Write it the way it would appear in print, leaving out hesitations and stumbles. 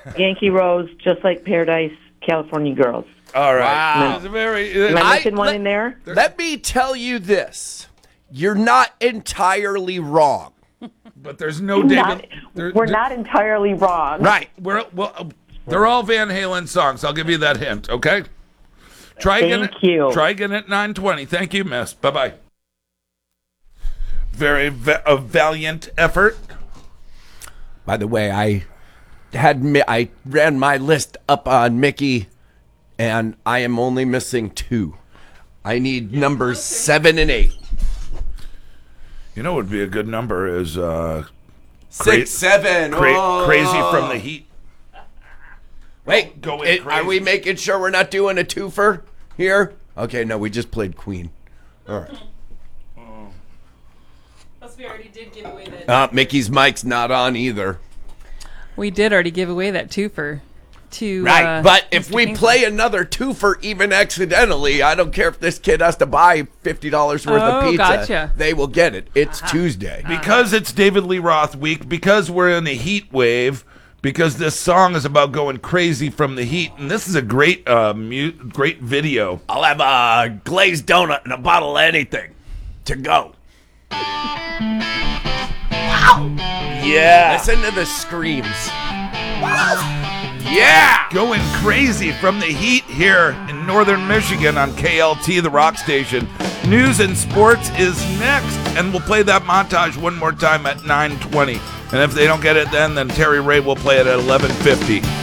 Yankee Rose, Just Like Paradise, California Girls. All right. Wow. It's very, Am I missing one in there? Let me tell you this. You're not entirely wrong. but there's no David. We're not entirely wrong. Right. They're all Van Halen songs. I'll give you that hint, okay? Try again at 9:20. Thank you, miss. Bye-bye. Very a valiant effort. By the way, I ran my list up on Mickey, and I am only missing 2. I need numbers 7 and 8. You know what would be a good number is 6, 7. Crazy from the Heat. Wait, Going crazy. are we making sure we're not doing a twofer here? Okay, no, we just played Queen. All right. Plus, we already did give away that. Mickey's mic's not on either. We did already give away that twofer. Right, but if Mr. we Kingsley. play another twofer even accidentally, I don't care if this kid has to buy $50 worth of pizza. Gotcha. They will get it. It's Tuesday. Because it's David Lee Roth week, because we're in a heat wave, because this song is about going crazy from the heat, and this is a great great video. I'll have a glazed donut and a bottle of anything to go. Yeah. Listen to the screams. Yeah. Going crazy from the heat here in northern Michigan on KLT, the rock station. News and sports is next, and we'll play that montage one more time at 9:20. And if they don't get it then Terry Ray will play it at 11:50.